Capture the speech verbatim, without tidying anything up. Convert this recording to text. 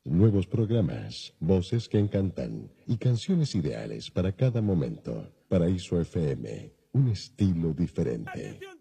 Nuevos programas, voces que encantan y canciones ideales para cada momento. Paraíso F M, un estilo diferente.